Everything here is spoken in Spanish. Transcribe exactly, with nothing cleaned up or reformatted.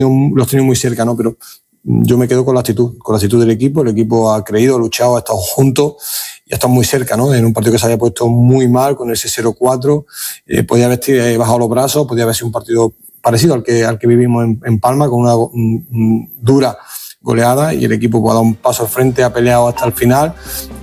los tenido muy cerca, ¿no? Pero yo me quedo con la actitud, con la actitud del equipo. El equipo ha creído, ha luchado, ha estado juntos y ha estado muy cerca, ¿no? En un partido que se había puesto muy mal con ese cero cuatro, eh, podía haber eh, bajado los brazos, podía haber sido un partido parecido al que, al que vivimos en, en Palma, con una um, dura goleada, y el equipo ha dado un paso al frente, ha peleado hasta el final.